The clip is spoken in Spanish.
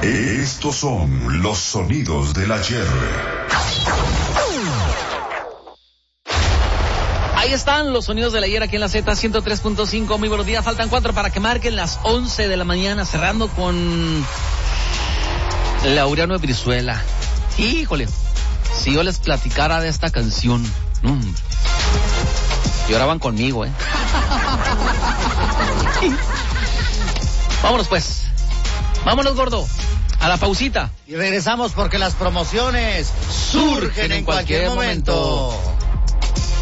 Estos son los sonidos del ayer. Ahí están los sonidos del ayer aquí en la Z103.5. Muy buenos días, faltan 4 para que marquen las 11 de la mañana, cerrando con Laureano de Brizuela. Híjole, si yo les platicara de esta canción, lloraban conmigo, Vámonos pues, vámonos gordo, a la pausita. Y regresamos porque las promociones surgen en cualquier momento.